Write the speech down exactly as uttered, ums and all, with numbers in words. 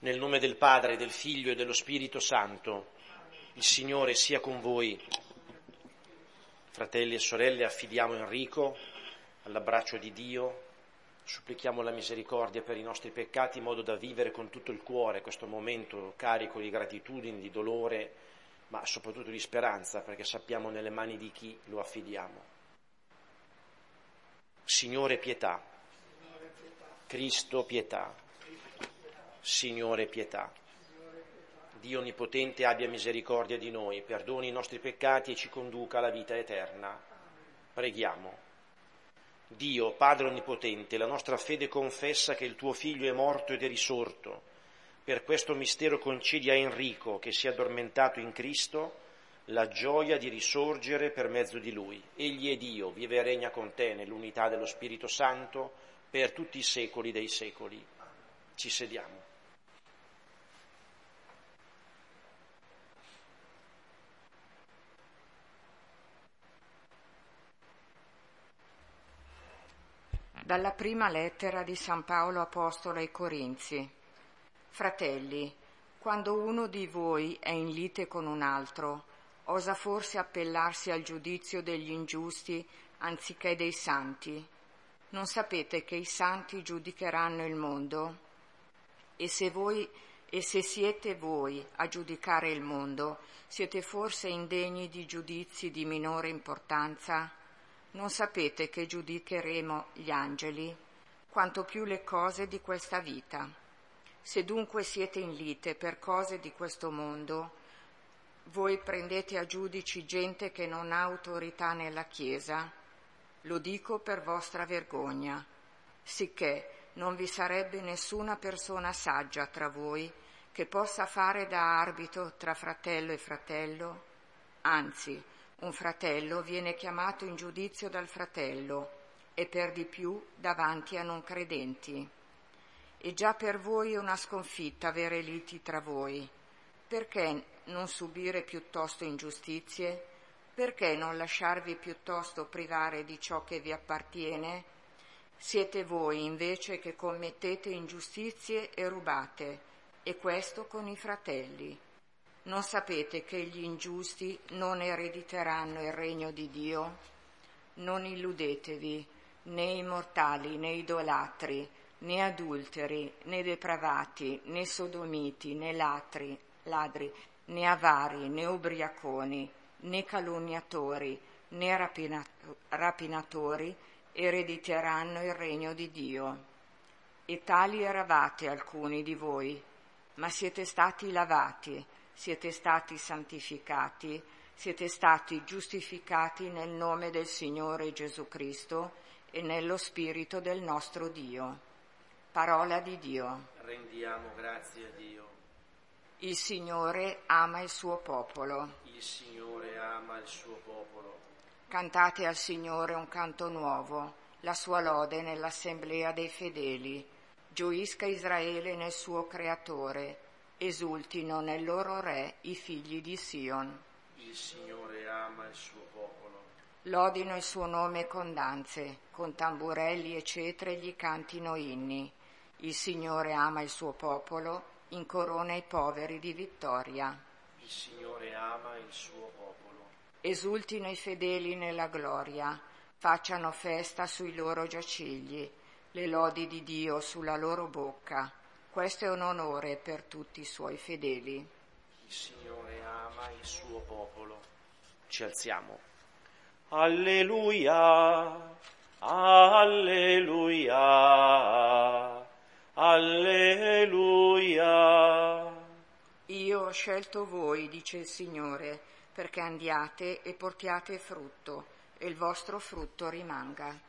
Nel nome del Padre, del Figlio e dello Spirito Santo, il Signore sia con voi. Fratelli e sorelle, affidiamo Enrico all'abbraccio di Dio, supplichiamo la misericordia per i nostri peccati in modo da vivere con tutto il cuore questo momento carico di gratitudine, di dolore, ma soprattutto di speranza, perché sappiamo nelle mani di chi lo affidiamo. Signore pietà, Cristo pietà, Signore pietà. Dio Onnipotente abbia misericordia di noi, perdoni i nostri peccati e ci conduca alla vita eterna. Preghiamo. Dio, Padre Onnipotente, la nostra fede confessa che il tuo Figlio è morto ed è risorto. Per questo mistero concedi a Enrico, che si è addormentato in Cristo, la gioia di risorgere per mezzo di Lui. Egli è Dio, vive e regna con te nell'unità dello Spirito Santo per tutti i secoli dei secoli. Ci sediamo. Dalla prima lettera di San Paolo Apostolo ai Corinzi. Fratelli, quando uno di voi è in lite con un altro, osa forse appellarsi al giudizio degli ingiusti anziché dei santi? Non sapete che i santi giudicheranno il mondo? E se voi e se siete voi a giudicare il mondo, siete forse indegni di giudizi di minore importanza? Non sapete che giudicheremo gli angeli, quanto più le cose di questa vita. Se dunque siete in lite per cose di questo mondo, voi prendete a giudici gente che non ha autorità nella Chiesa. Lo dico per vostra vergogna, sicché non vi sarebbe nessuna persona saggia tra voi che possa fare da arbitro tra fratello e fratello. Anzi, un fratello viene chiamato in giudizio dal fratello e per di più davanti a non credenti. E già per voi è una sconfitta avere liti tra voi. Perché non subire piuttosto ingiustizie? Perché non lasciarvi piuttosto privare di ciò che vi appartiene? Siete voi invece che commettete ingiustizie e rubate, e questo con i fratelli. Non sapete che gli ingiusti non erediteranno il regno di Dio? Non illudetevi, né immortali, né idolatri, né adulteri, né depravati, né sodomiti, né ladri, ladri, né avari, né ubriaconi, né calunniatori, né rapinato- rapinatori erediteranno il regno di Dio. E tali eravate alcuni di voi, ma siete stati lavati, siete stati santificati, siete stati giustificati nel nome del Signore Gesù Cristo e nello Spirito del nostro Dio. Parola di Dio. Rendiamo grazie a Dio. Il Signore ama il suo popolo. Il Signore ama il suo popolo. Cantate al Signore un canto nuovo, la sua lode nell'assemblea dei fedeli. Gioisca Israele nel suo Creatore. Esultino nel loro Re i figli di Sion. Il Signore ama il suo popolo. Lodino il suo nome con danze, con tamburelli e cetre gli cantino inni. Il Signore ama il suo popolo, incorona i poveri di vittoria. Il Signore ama il suo popolo. Esultino i fedeli nella gloria, facciano festa sui loro giacigli, le lodi di Dio sulla loro bocca. Questo è un onore per tutti i suoi fedeli. Il Signore ama il suo popolo. Ci alziamo. Alleluia, alleluia, alleluia. Io ho scelto voi, dice il Signore, perché andiate e portiate frutto, e il vostro frutto rimanga.